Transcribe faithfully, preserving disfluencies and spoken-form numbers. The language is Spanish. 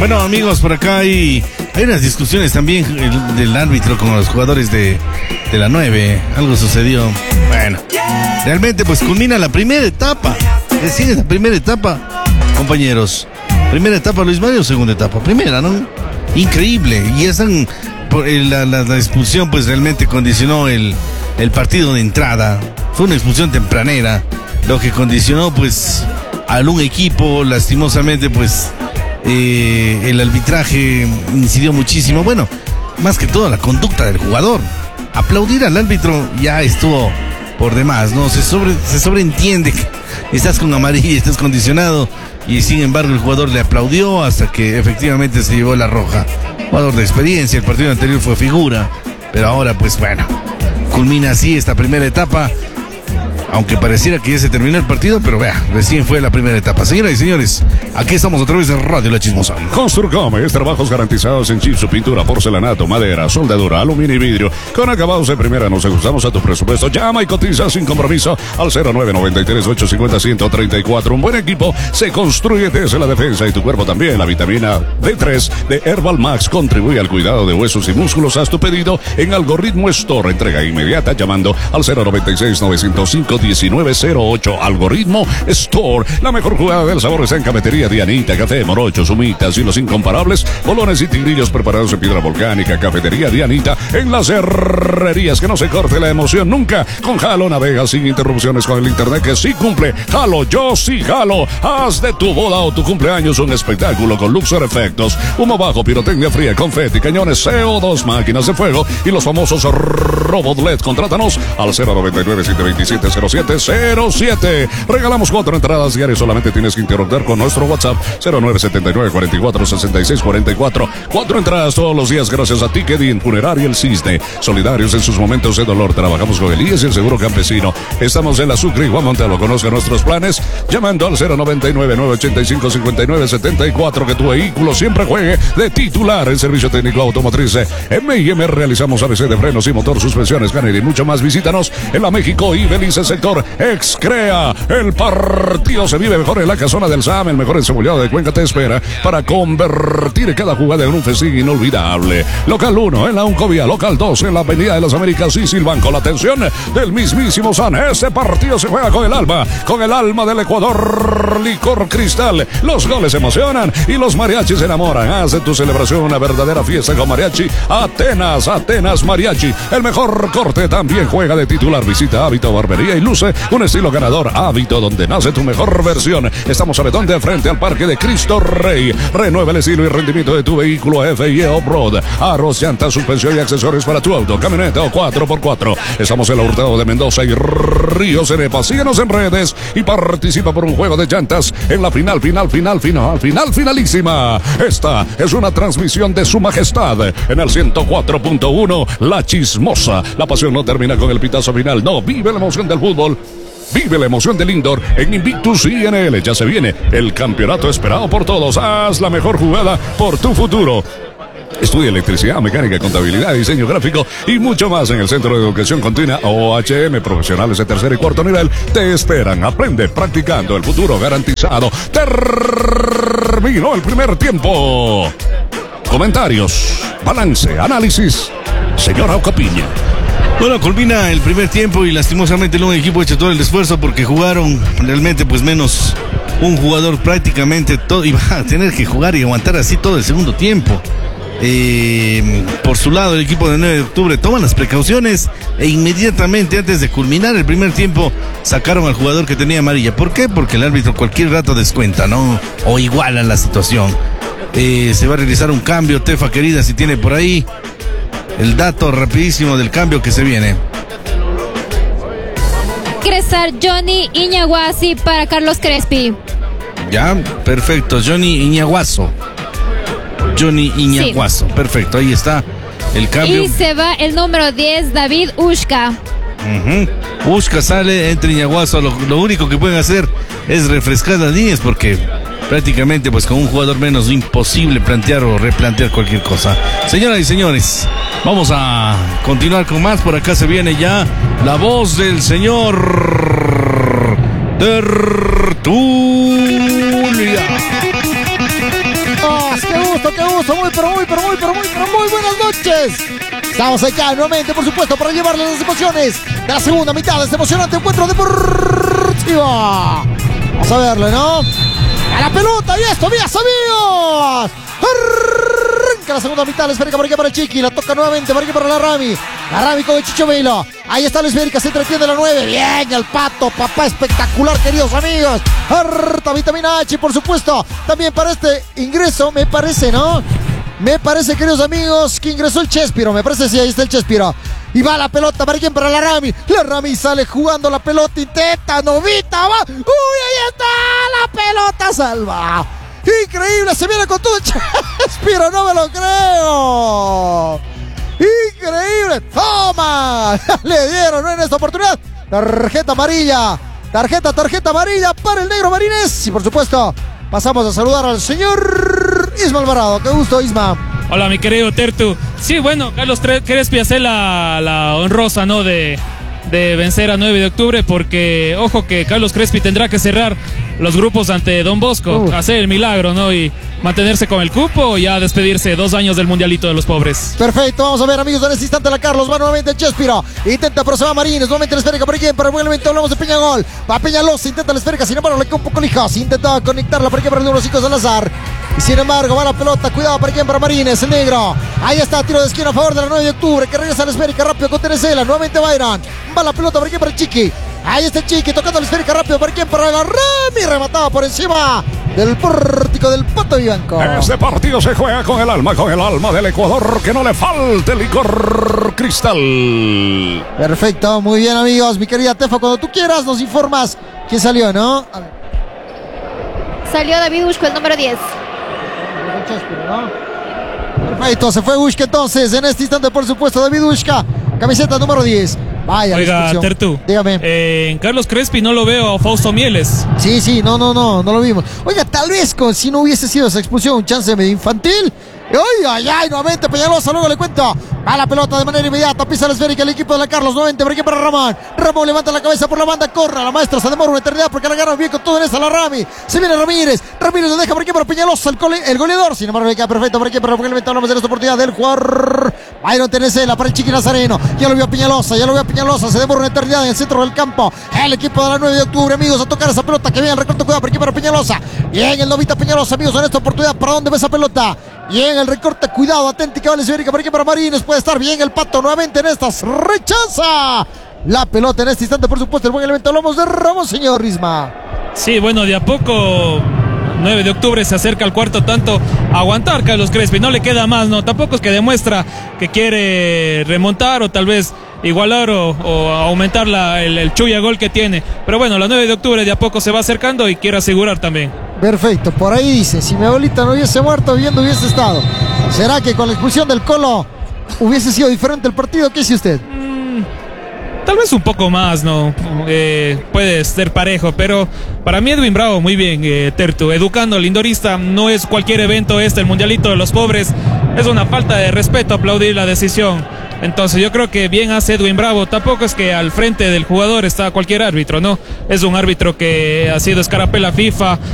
Bueno, amigos, por acá hay, hay unas discusiones también el, del árbitro con los jugadores de, de la nueve. Algo sucedió. Bueno, realmente pues culmina la primera etapa. Recién es la primera etapa, compañeros. Primera etapa, Luis Mario, segunda etapa. Primera, ¿no? Increíble. Y esa, la, la, la expulsión pues realmente condicionó el, el partido de entrada. Fue una expulsión tempranera, lo que condicionó pues a un equipo. Lastimosamente pues eh, el arbitraje incidió muchísimo. Bueno, más que todo la conducta del jugador. Aplaudir al árbitro ya estuvo por demás, ¿no? Se, sobre, se sobreentiende que estás con amarilla, estás condicionado, y sin embargo el jugador le aplaudió hasta que efectivamente se llevó la roja. Jugador de experiencia, el partido anterior fue figura, pero ahora pues bueno, culmina así esta primera etapa, aunque pareciera que ya se terminó el partido, pero vea, recién fue la primera etapa. Señoras y señores, aquí estamos a través de Radio La Chismosa. Construcomes, trabajos garantizados en chipsu, pintura, porcelanato, madera, soldadura, aluminio y vidrio. Con acabados de primera, nos ajustamos a tu presupuesto. Llama y cotiza sin compromiso al cero nueve nueve tres, ocho cinco cero, uno cero tres cuatro. Un buen equipo se construye desde la defensa y tu cuerpo también. La vitamina D tres de Herbal Max contribuye al cuidado de huesos y músculos. Haz tu pedido en Algoritmo Store. Entrega inmediata llamando al cero nueve seis, nueve cero cinco, diecinueve cero ocho. Algoritmo Store. La mejor jugada del sabor está en Cafetería Dianita. Café, morochos, humitas y los incomparables bolones y tigrillos preparados en piedra volcánica. Cafetería Dianita en las herrerías. Que no se corte la emoción nunca. Con Jalo navega sin interrupciones con el internet que sí cumple. Jalo, yo sí jalo. Haz de tu boda o tu cumpleaños un espectáculo con Luxor Efectos, humo bajo, pirotecnia fría, confeti, cañones C O dos, máquinas de fuego y los famosos robot L E D. Contrátanos al cero nueve nueve, siete dos siete, cero siete cero siete. Regalamos cuatro entradas diarias. Solamente tienes que interactuar con nuestro WhatsApp cero nueve siete nueve, cuatro cuatro, seis seis cuatro cuatro. Cuatro entradas todos los días gracias a Ticketing, Funeraria El Cisne. Solidarios en sus momentos de dolor. Trabajamos con el I E S y el Seguro Campesino. Estamos en la Sucre y Juan Montelo. Conozca nuestros planes llamando al cero nueve nueve, nueve ocho cinco, cinco nueve siete cuatro. Que tu vehículo siempre juegue de titular. El servicio técnico automotriz M y M. Realizamos A B C de frenos y motor, suspensiones, Canary y mucho más. Visítanos en la México y Belice sector Excrea. El partido se vive mejor en la casona del S A M. El mejor encebollado de Cuenca te espera para convertir cada jugada en un festín inolvidable. Local uno en la Uncovia, local dos en la Avenida de las Américas y Silvan. Con la atención del mismísimo S A N. Este partido se juega con el alma, con el alma del Ecuador. Licor Cristal. Los goles emocionan y los mariachis se enamoran. Haz de tu celebración una verdadera fiesta con mariachi. Atenas, Atenas Mariachi. El mejor corte también juega de titular. Visita Hábito Barbería y luce un estilo ganador. Hábito, donde nace tu mejor versión. Estamos a Betón de frente al Parque de Cristo Rey. Renueva el estilo y rendimiento de tu vehículo F I E Off-Road. Aros, llantas, suspensión y accesorios para tu auto, camioneta o cuatro por cuatro. Estamos en el Hurtado de Mendoza y Río Cenepa. Síguenos en redes y participa por un juego de llantas en la final, final, final, final, final, finalísima. Esta es una transmisión de Su Majestad en el ciento cuatro punto uno, La Chismosa. La pasión no termina con el pitazo final. No, vive la emoción del fútbol. Vive la emoción del indoor en Invictus I N L. Ya se viene el campeonato esperado por todos. Haz la mejor jugada por tu futuro. Estudia electricidad, mecánica, contabilidad, diseño gráfico y mucho más en el Centro de Educación Continua O H M. Profesionales de tercer y cuarto nivel te esperan. Aprende practicando, el futuro garantizado. Terminó el primer tiempo. Comentarios, balance, análisis. Señora Ocapiña. Bueno, culmina el primer tiempo y lastimosamente el un equipo ha hecho todo el esfuerzo porque jugaron realmente pues menos un jugador prácticamente todo, y va a tener que jugar y aguantar así todo el segundo tiempo. Eh, por su lado el equipo de nueve de octubre toma las precauciones e inmediatamente antes de culminar el primer tiempo sacaron al jugador que tenía amarilla. ¿Por qué? Porque el árbitro cualquier rato descuenta, ¿no? O iguala la situación. Eh, se va a realizar un cambio. Tefa querida, si tiene por ahí el dato rapidísimo del cambio que se viene. Ingresar Johnny Iñaguasi para Carlos Crespi. Ya, perfecto. Johnny Iñaguazo. Johnny Iñaguazo. Sí. Perfecto, ahí está el cambio. Y se va el número diez, David Ushka. Uh-huh. Ushka sale, entra Iñaguazo. Lo, lo único que pueden hacer es refrescar las líneas porque prácticamente pues con un jugador menos imposible plantear o replantear cualquier cosa. Señoras y señores, vamos a continuar con más. Por acá se viene ya la voz del señor Tertulia. Oh, qué gusto qué gusto, muy, pero muy, pero muy, pero muy, pero muy buenas noches. Estamos acá nuevamente, por supuesto, para llevarles las emociones de la segunda mitad de este emocionante encuentro deportivo. Vamos a verlo, ¿no? A la pelota, y esto, mis amigos. Arranca la segunda mitad, la esférica por aquí para el Chiqui, la toca nuevamente por aquí para la Rami. La Rami con el Chicho Velo. Ahí está la esférica, se entretiene la nueve. Bien, el Pato, papá, espectacular, queridos amigos. Harta vitamina H, por supuesto. También para este ingreso, me parece, ¿no? Me parece, queridos amigos, que ingresó el Chespiro. Me parece, sí, ahí está el Chespiro. Y va la pelota, ¿para quién? Para la Rami. La Rami sale jugando la pelota, intenta, Novita, va. ¡Uy, ahí está! La pelota salva. Increíble, se viene con todo el Chespiro, no me lo creo. Increíble, toma. Le dieron, ¿no? En esta oportunidad. Tarjeta amarilla. Tarjeta, tarjeta amarilla para el negro Marínez. Y por supuesto, pasamos a saludar al señor Isma Alvarado. Qué gusto, Isma. Hola, mi querido Tertu. Sí, bueno, Carlos Crespi hace la, la honrosa, ¿no? De, de vencer a nueve de octubre, porque, ojo, que Carlos Crespi tendrá que cerrar los grupos ante Don Bosco, uh. hacer el milagro, ¿no? Y mantenerse con el cupo y ya despedirse dos años del Mundialito de los Pobres. Perfecto, vamos a ver, amigos, en este instante la Carlos, va nuevamente el Chespiro, intenta, pero se va Marínez, nuevamente la esférica por aquí, para el momento hablamos de Peñagol, va Peñalosa, intenta la esférica, sin embargo le queda un poco lejos, intenta conectarla por aquí para el número cinco Salazar, y sin embargo va la pelota, cuidado para aquí para Marínez, el negro, ahí está, tiro de esquina a favor de la nueve de octubre, que regresa a la esférica rápido con Teresela, nuevamente Byron, va la pelota por aquí para el Chiqui, ahí está el Chiqui, tocando la esférica rápido por aquí para la Rami, rematado por encima del pórtico del Pato Vivanco. Este partido se juega con el alma, con el alma del Ecuador, que no le falte licor Cristal. Perfecto, muy bien, amigos. Mi querida Tefa, cuando tú quieras nos informas quién salió, ¿no? A ver. Salió David Ushko, el número diez. Perfecto, se fue Ushka entonces. En este instante, por supuesto, David Ushka, camiseta número diez. Vaya, oiga, Tertu, dígame. Eh, en Carlos Crespi no lo veo a Fausto Mieles. Sí, sí, no, no, no, no lo vimos. Oiga, tal vez con, si no hubiese sido esa expulsión, un chance medio infantil. ¡Ay, ay, ay! Nuevamente Peñalosa, luego le cuento. Va la pelota de manera inmediata, pisa la esférica el equipo de la Carlos, nuevamente por aquí para Ramón. Ramón levanta la cabeza por la banda, corre. La maestra se demora una eternidad porque la agarra bien con todo en esta la Rami. Se viene Ramírez. Ramírez lo deja por aquí para Peñalosa, el, gole, el goleador. Sin embargo, le queda perfecto por aquí para probablemente hablamos de esta oportunidad del jugador Byron Teresela para el Chiqui Nazareno. Ya lo vio a Peñalosa, ya lo vio a Peñalosa. Se demora una eternidad en el centro del campo. El equipo de la nueve de octubre, amigos, a tocar esa pelota que viene el recorte. Cuidado por aquí para Peñalosa. Bien, el Novita Peñalosa, amigos, en esta oportunidad. ¿Para dónde va esa pelota? Bien, el recorte, cuidado, atenti que va la esférica por aquí para Marínez. Puede estar bien el Pato nuevamente en estas. Rechaza la pelota en este instante, por supuesto, el buen elemento. Hablamos de Ramos, señor Risma. Sí, bueno, de a poco nueve de octubre se acerca al cuarto tanto a aguantar Carlos Crespi, no le queda más, no, tampoco es que demuestra que quiere remontar o tal vez igualar o, o aumentar la, el, el chuya gol que tiene, pero bueno, la nueve de octubre de a poco se va acercando y quiere asegurar también. Perfecto, por ahí dice, si mi abuelita no hubiese muerto, viendo hubiese estado. ¿Será que con la expulsión del Colo hubiese sido diferente el partido? ¿Qué dice usted? Tal vez un poco más, ¿no? Eh, puede ser parejo, pero para mí Edwin Bravo, muy bien, eh, Tertu, educando al lindorista, no es cualquier evento este, el Mundialito de los Pobres, es una falta de respeto aplaudir la decisión. Entonces yo creo que bien hace Edwin Bravo, tampoco es que al frente del jugador está cualquier árbitro, ¿no? Es un árbitro que ha sido escarapela FIFA,